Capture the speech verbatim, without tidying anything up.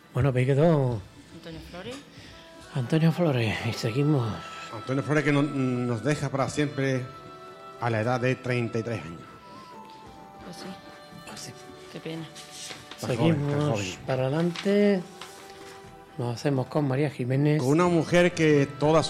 Bueno, pues ahí quedó Antonio Flores. Antonio Flores y seguimos. Antonio Flores que no, nos deja para siempre a la edad de treinta y tres años. Pues sí, Pues sí. qué pena. Tan joven, tan Seguimos joven. para adelante. Nos hacemos con María Jiménez. Con una mujer que toda